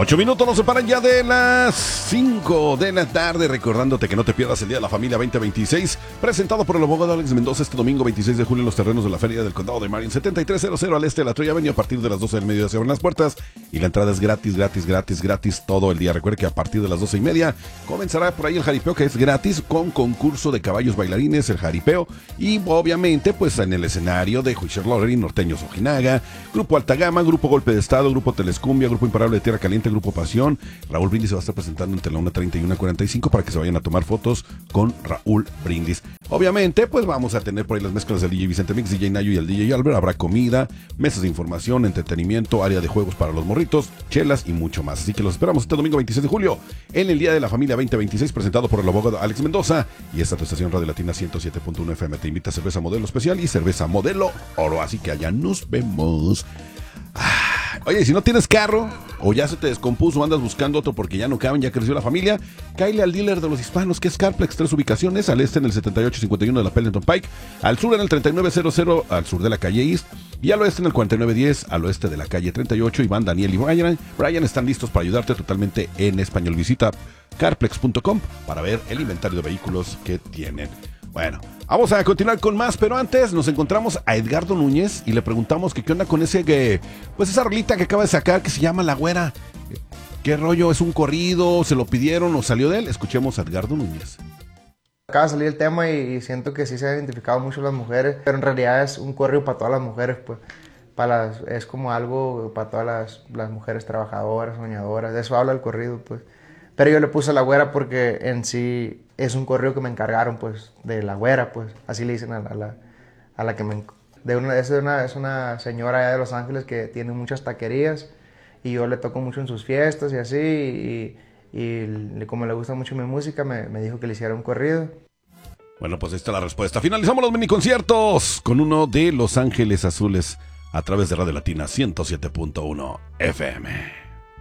8 minutos nos separan ya de las 5 de la tarde, recordándote que no te pierdas el Día de la Familia 2026, presentado por el abogado Alex Mendoza este domingo 26 de julio en los terrenos de la Feria del Condado de Marion, 7300 al este de la Troya Avenue. A partir de las 12 del mediodía se abren las puertas y la entrada es gratis todo el día. Recuerde que a partir de las 12:30 comenzará por ahí el jaripeo, que es gratis, con concurso de caballos bailarines, el jaripeo, y obviamente pues en el escenario de Juicer Lottery, Norteños Ojinaga, Grupo Alta Gama, Grupo Golpe de Estado, Grupo Telescumbia, Grupo Imparable de Tierra Caliente, Grupo Pasión. Raúl Brindis se va a estar presentando entre la 1:30 y 1:45 para que se vayan a tomar fotos con Raúl Brindis. Obviamente, pues vamos a tener por ahí las mezclas del DJ Vicente Mix, DJ Nayo y el DJ Albert. Habrá comida, mesas de información, entretenimiento, área de juegos para los morritos, chelas y mucho más. Así que los esperamos este domingo 26 de julio en el Día de la Familia 2026, presentado por el abogado Alex Mendoza. Y esta tu estación Radio Latina 107.1 FM te invita a cerveza modelo especial y cerveza modelo oro. Así que allá nos vemos. Oye, si no tienes carro o ya se te descompuso, andas buscando otro porque ya no caben, ya creció la familia, cáele al dealer de los hispanos, que es Carplex. 3 ubicaciones: al este en el 7851 de la Pendleton Pike, al sur en el 3900 al sur de la calle East, y al oeste en el 4910 al oeste de la calle 38. Iván, Daniel y Brian están listos para ayudarte totalmente en español. Visita carplex.com para ver el inventario de vehículos que tienen. Bueno, vamos a continuar con más, pero antes nos encontramos a Edgardo Núñez y le preguntamos que qué onda con esa rolita que acaba de sacar que se llama La Güera. ¿Qué rollo? ¿Es un corrido? ¿Se lo pidieron o salió de él? Escuchemos a Edgardo Núñez. Acaba de salir el tema y siento que sí se ha identificado mucho las mujeres, pero en realidad es un corrido para todas las mujeres, pues. Es como algo para todas las mujeres trabajadoras, soñadoras. De eso habla el corrido, pues. Pero yo le puse La Güera porque en sí es un corrido que me encargaron, pues, de La Güera, pues. Así le dicen a la que me... Es una señora allá de Los Ángeles que tiene muchas taquerías y yo le toco mucho en sus fiestas y así. Y como le gusta mucho mi música, me dijo que le hiciera un corrido. Bueno, pues ahí está la respuesta. Finalizamos los mini conciertos con uno de Los Ángeles Azules a través de Radio Latina 107.1 FM.